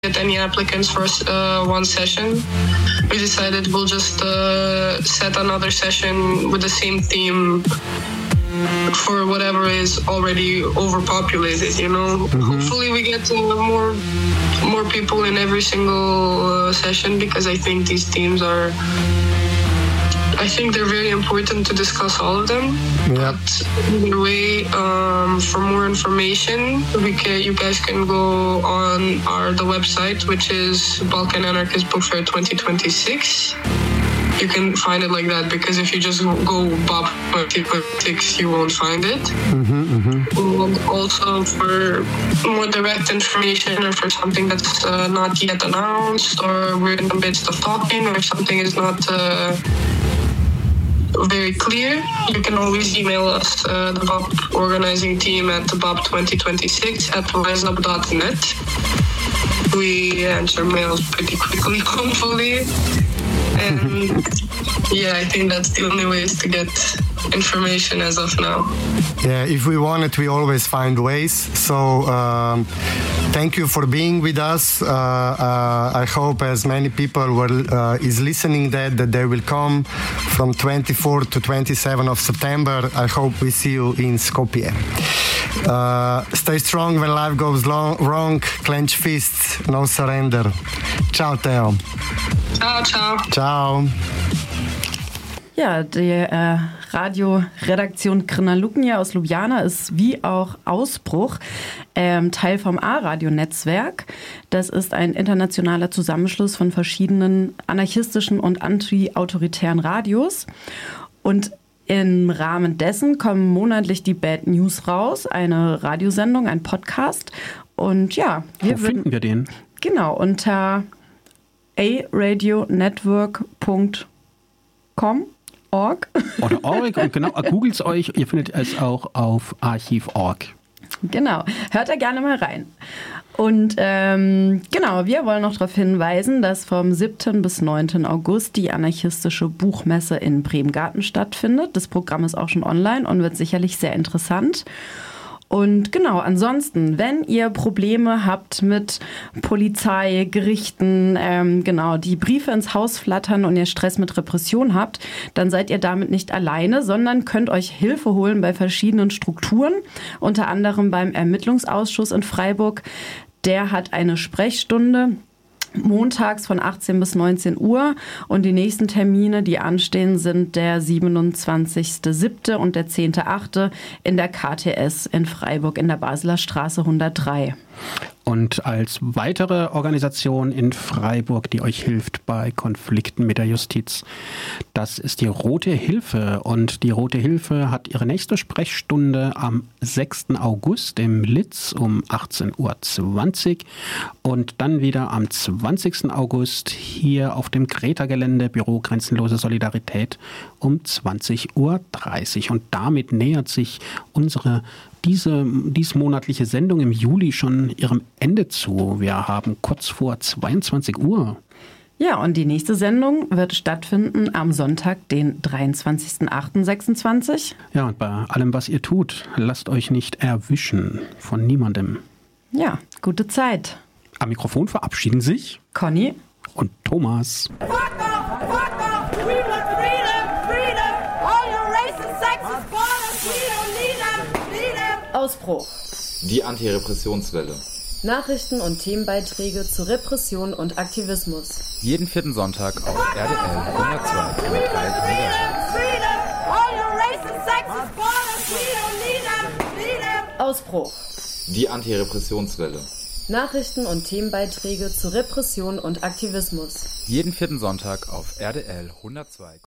get any applicants for one session, we decided we'll just set another session with the same theme for whatever is already overpopulated, you know. Mm-hmm. Hopefully we get more people in every single session, because I think these themes they're very important to discuss all of them. Yep. But either way, for more information, you guys can go on the website, which is Balkan Anarchist Book Fair 2026. You can find it like that, because if you just go BOP 2026, you won't find it. Mm-hmm, mm-hmm. And also for more direct information, or for something that's not yet announced, or we're in the midst of talking, or something is not very clear, you can always email us, the BOP organizing team, at bop2026@riseup.net. We answer mails pretty quickly, hopefully. And yeah, I think that's the only ways to get information as of now. Yeah, if we want it, we always find ways. So thank you for being with us. I hope as many people is listening that they will come from 24 to 27 of September. I hope we see you in Skopje. Stay strong when life goes wrong. Clench fists, no surrender. Ciao, Theo. Ciao, ciao. Ciao. Ja, die Radioredaktion Crna Luknja aus Ljubljana ist wie auch Ausbruch Teil vom A-Radio-Netzwerk. Das ist ein internationaler Zusammenschluss von verschiedenen anarchistischen und anti-autoritären Radios. Und im Rahmen dessen kommen monatlich die Bad News raus, eine Radiosendung, ein Podcast. Und ja, wo finden wir den? Genau, unter aradionetwork.com. Org. Oder Org, und genau, googelt es euch, ihr findet es auch auf Archiv.org. Genau, hört da gerne mal rein. Und genau, wir wollen noch darauf hinweisen, dass vom 7. bis 9. August die anarchistische Buchmesse in Bremgarten stattfindet. Das Programm ist auch schon online und wird sicherlich sehr interessant. Und genau, ansonsten, wenn ihr Probleme habt mit Polizei, Gerichten, genau, die Briefe ins Haus flattern und ihr Stress mit Repression habt, dann seid ihr damit nicht alleine, sondern könnt euch Hilfe holen bei verschiedenen Strukturen, unter anderem beim Ermittlungsausschuss in Freiburg. Der hat eine Sprechstunde montags von 18 bis 19 Uhr und die nächsten Termine, die anstehen, sind der 27.07. und der 10.08. in der KTS in Freiburg in der Basler Straße 103. Und als weitere Organisation in Freiburg, die euch hilft bei Konflikten mit der Justiz, das ist die Rote Hilfe. Und die Rote Hilfe hat ihre nächste Sprechstunde am 6. August im Litz um 18.20 Uhr und dann wieder am 20. August hier auf dem Greta-Gelände, Büro Grenzenlose Solidarität, um 20.30 Uhr. Und damit nähert sich unsere diesmonatliche Sendung im Juli schon ihrem Ende zu. Wir haben kurz vor 22 Uhr. Ja, und die nächste Sendung wird stattfinden am Sonntag, den 23.08.26. Ja, und bei allem, was ihr tut, lasst euch nicht erwischen von niemandem. Ja, gute Zeit. Am Mikrofon verabschieden sich Conny und Thomas. Fuck off! Fuck off! We want freedom! Freedom! All your racist, sexist borders, we don't need them! Need them! Ausbruch. Die Antirepressionswelle. Nachrichten und Themenbeiträge zu Repression und Aktivismus. Jeden vierten Sonntag auf RDL 102,3 MHz. Freedom! All your racist, sexist borders, we don't need them! Need them! Ausbruch. Die Antirepressionswelle. Nachrichten und Themenbeiträge zu Repression und Aktivismus. Jeden vierten Sonntag auf RDL 102,3